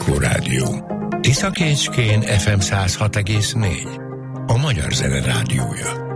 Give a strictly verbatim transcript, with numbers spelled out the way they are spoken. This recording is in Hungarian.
Kossuth Rádió. Tiszakécskén ef em száz hat egész négy. A Magyar Zene Rádiója.